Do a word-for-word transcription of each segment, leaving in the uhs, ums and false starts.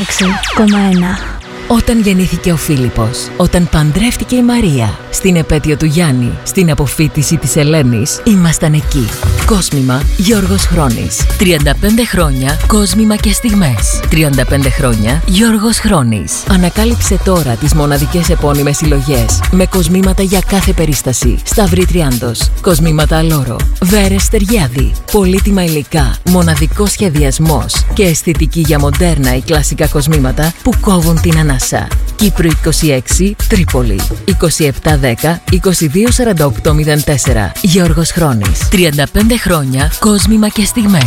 έξι κόμμα ένα. Όταν γεννήθηκε ο Φίλιππος, όταν παντρεύτηκε η Μαρία, στην επέτειο του Γιάννη, στην αποφοίτηση της Ελένης, ήμασταν εκεί. Κόσμημα Γιώργος Χρόνης. τριάντα πέντε χρόνια κόσμημα και στιγμές. τριάντα πέντε χρόνια Γιώργος Χρόνης. Ανακάλυψε τώρα τις μοναδικές επώνυμες συλλογές με κοσμήματα για κάθε περίσταση. Σταυρή Τριάντος, κοσμήματα Αλόρο, Βέρες Στεριάδη, πολύτιμα υλικά, μοναδικός σχεδιασμός και αισθητική για μοντέρνα ή κλασικά κοσμήματα που κόβουν την ανάσα. Κύπρου είκοσι έξι, Τρίπολη. είκοσι επτά δέκα είκοσι δύο σαράντα οκτώ μηδέν τέσσερα. Γιώργος Χρόνης. τριάντα πέντε χρόνια κόσμημα και στιγμές.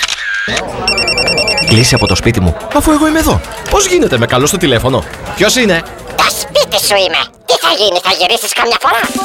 Κλείσει από το σπίτι μου, αφού εγώ είμαι εδώ. Πώς γίνεται, με καλώ στο τηλέφωνο? Ποιος είναι? Το σπίτι σου είμαι. Τι θα γίνει, θα γυρίσεις καμιά φορά?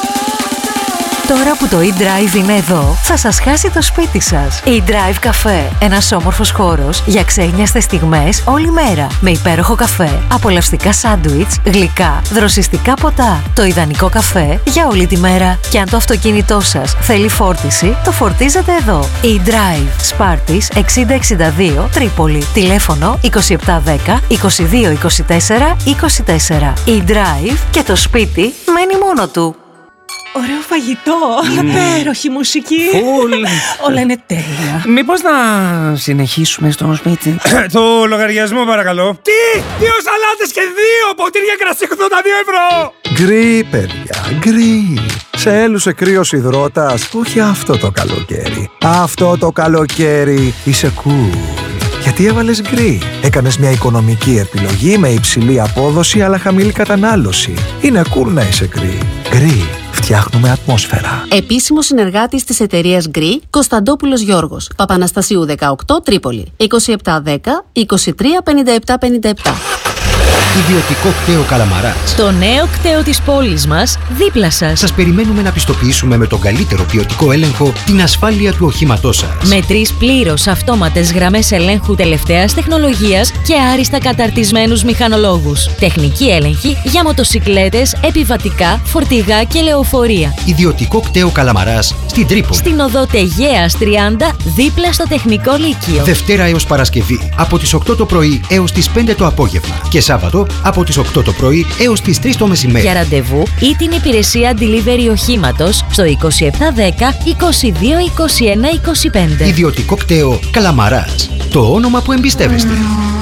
Τώρα που το eDrive είναι εδώ, θα σας χάσει το σπίτι σας. eDrive Café, ένας όμορφος χώρος για ξένιαστες στιγμές όλη μέρα. Με υπέροχο καφέ, απολαυστικά σάντουιτς, γλυκά, δροσιστικά ποτά. Το ιδανικό καφέ για όλη τη μέρα. Και αν το αυτοκίνητό σας θέλει φόρτιση, το φορτίζετε εδώ. eDrive, Σπάρτης εξήντα εξήντα δύο, Τρίπολη. Τηλέφωνο είκοσι επτά δέκα είκοσι δύο είκοσι τέσσερα είκοσι τέσσερα. eDrive και το σπίτι μένει μόνο του. Ωραίο φαγητό, υπέροχη μουσική. Φουλ. Όλα είναι τέλεια. Μήπως να συνεχίσουμε στο σπίτι? Το λογαριασμό παρακαλώ. Τι! Δύο σαλάτες και δύο ποτήρια κρασί ογδόντα δύο ευρώ! Γκρι, παιδιά, γκρι. Σε έλουσε κρύος υδρότας, όχι αυτό το καλοκαίρι. Αυτό το καλοκαίρι είσαι cool. Γιατί έβαλες γκρι. Έκανες μια οικονομική επιλογή με υψηλή απόδοση αλλά χαμηλή κατανάλωση. Είναι cool να είσαι γκρι. Γκρι. Φτιάχνουμε ατμόσφαιρα. Επίσημος συνεργάτης της εταιρείας Γκρι, Κωνσταντόπουλος Γιώργος. Παπαναστασίου δεκαοκτώ, Τρίπολη. είκοσι επτά δέκα είκοσι τρία πενήντα επτά πενήντα επτά. Ιδιωτικό κτέο Καλαμαράς. Το νέο κτέο της πόλης μας, δίπλα σας. Σας περιμένουμε να πιστοποιήσουμε με τον καλύτερο ποιοτικό έλεγχο την ασφάλεια του οχήματός σας. Με τρεις πλήρως αυτόματες γραμμές ελέγχου τελευταίας τεχνολογίας και άριστα καταρτισμένους μηχανολόγους. Τεχνική έλεγχη για μοτοσικλέτες, επιβατικά, φορτηγά και λεωφορεία. Ιδιωτικό κτέο Καλαμαράς στην Τρίπολη. Στην οδό Τεγέας τριάντα, δίπλα στο Τεχνικό Λύκειο. Δευτέρα έως Παρασκευή από τις οκτώ το πρωί έως τις πέντε το απόγευμα. Και Σάββατο από τις οκτώ το πρωί έως τις τρεις το μεσημέρι. Για ραντεβού ή την υπηρεσία delivery οχήματος στο είκοσι επτά δέκα είκοσι δύο είκοσι ένα είκοσι πέντε. Ιδιωτικό κτέο Καλαμαράς. Το όνομα που εμπιστεύεστε.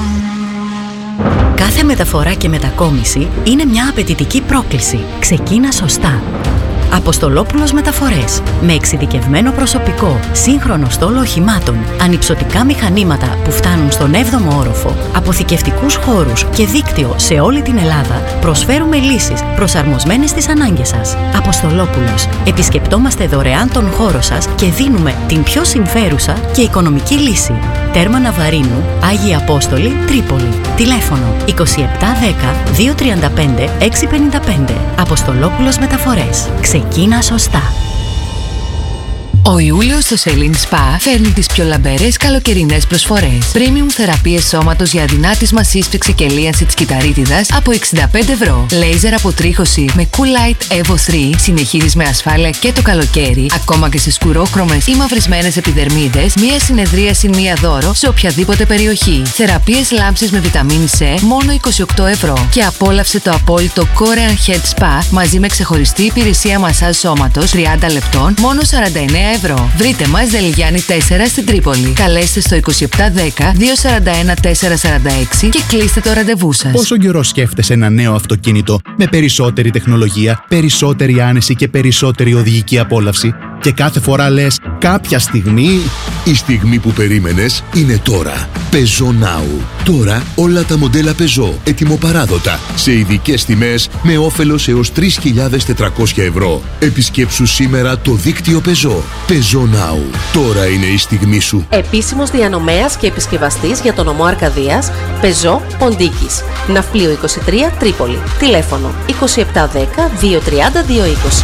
Κάθε μεταφορά και μετακόμιση είναι μια απαιτητική πρόκληση. Ξεκίνα σωστά. Αποστολόπουλος Μεταφορές. Με εξειδικευμένο προσωπικό, σύγχρονο στόλο οχημάτων, ανυψωτικά μηχανήματα που φτάνουν στον έβδομο όροφο, αποθηκευτικούς χώρους και δίκτυο σε όλη την Ελλάδα, προσφέρουμε λύσεις προσαρμοσμένες στις ανάγκες σας. Αποστολόπουλος. Επισκεπτόμαστε δωρεάν τον χώρο σας και δίνουμε την πιο συμφέρουσα και οικονομική λύση. Τέρμα Ναβαρίνου, Άγιοι Απόστολοι, Τρίπολη. Τηλέφωνο είκοσι επτά δέκα δύο τριάντα πέντε έξι πενήντα πέντε. Αποστολόπουλος Μεταφορές. Ξεκίνα σωστά. Ο Ιούλιος στο Σελίν Σπα φέρνει τις πιο λαμπερές καλοκαιρινές προσφορές. Premium θεραπείες σώματος για αδυνάτισμα, σύσφυξη και λίανση της κυταρίτιδας από εξήντα πέντε ευρώ. Λέιζερ αποτρίχωση με Cool Light Evo τρία συνεχίζεις με ασφάλεια και το καλοκαίρι. Ακόμα και σε σκουρόχρωμες ή μαυρισμένες επιδερμίδες, μία συνεδρίαση, μία δώρο σε οποιαδήποτε περιοχή. Θεραπείες λάμψης με βιταμίνη C μόνο είκοσι οκτώ ευρώ. Και απόλαυσε το απόλυτο Korean Head Spa μαζί με ξεχωριστή υπηρεσία μασάζ σώματος τριάντα λεπτών μόνο σαράντα εννέα ευρώ. Βρείτε μας Δελιγιάννη τέσσερα στην Τρίπολη. Καλέστε στο είκοσι επτά δέκα δύο σαράντα ένα τέσσερα σαράντα έξι και κλείστε το ραντεβού σας. Πόσο καιρό σκέφτεσαι ένα νέο αυτοκίνητο με περισσότερη τεχνολογία, περισσότερη άνεση και περισσότερη οδηγική απόλαυση? Και κάθε φορά λες, κάποια στιγμή... Η στιγμή που περίμενες είναι τώρα. Peugeot Now. Τώρα όλα τα μοντέλα Peugeot ετοιμοπαράδοτα σε ειδικές τιμές με όφελος έως τρεις χιλιάδες τετρακόσια ευρώ. Επισκέψου σήμερα το δίκτυο Peugeot. Peugeot Now. Τώρα είναι η στιγμή σου. Επίσημος διανομέας και επισκευαστής για τον νομό Αρκαδίας, Peugeot Ποντίκης. Ναυπλίο είκοσι τρία, Τρίπολη. Τηλέφωνο είκοσι επτά δέκα δύο τριάντα δύο είκοσι.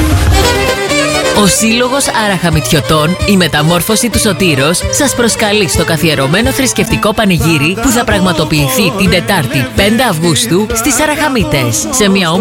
Ο Σύλλογος Αραχαμιτιωτών, η μεταμόρφωση του Σωτήρος, σας προσκαλεί στο καθιερωμένο θρησκευτικό πανηγύρι που θα πραγματοποιηθεί την Τετάρτη πέντε Αυγούστου στις Αραχαμίτες, σε μια